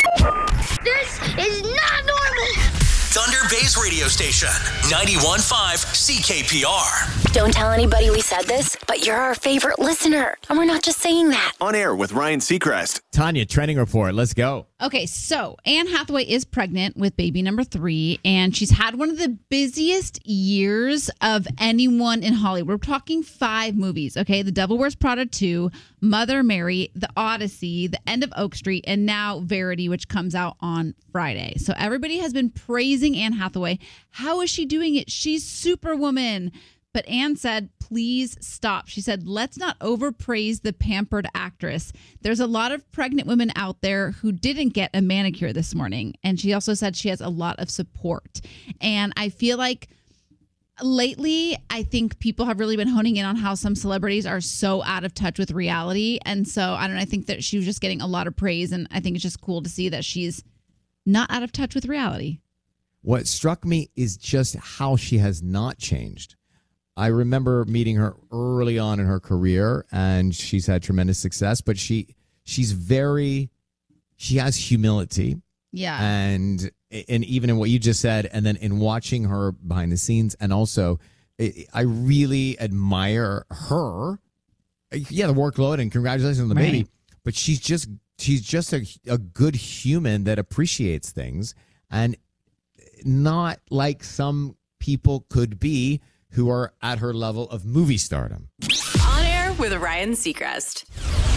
This is not normal. Thunder Bay's radio station, 91.5 CKPR. Don't tell anybody we said this, but you're our favorite listener. And we're not just saying that. On air with Ryan Seacrest. Tanya, trending report. Let's go. Okay, so Anne Hathaway is pregnant with baby number 3, and she's had one of the busiest years of anyone in Hollywood. We're talking 5 movies, okay? The Devil Wears Prada 2, Mother Mary, The Odyssey, The End of Oak Street, and now Verity, which comes out on Friday. So everybody has been praising Anne Hathaway. How is she doing it? She's Superwoman. But Anne said, please stop. She said, let's not overpraise the pampered actress. There's a lot of pregnant women out there who didn't get a manicure this morning. And she also said she has a lot of support. And I feel like lately, I think people have really been honing in on how some celebrities are so out of touch with reality. And so, I don't know, I think that she was just getting a lot of praise. And I think it's just cool to see that she's not out of touch with reality. What struck me is just how she has not changed. I remember meeting her early on in her career, and she's had tremendous success, but she has humility. Yeah. And even in what you just said, and then in watching her behind the scenes, and also I really admire her. Yeah, the workload, and congratulations on the baby, but she's just a good human that appreciates things, and not like some people could be who are at her level of movie stardom. On air with Ryan Seacrest.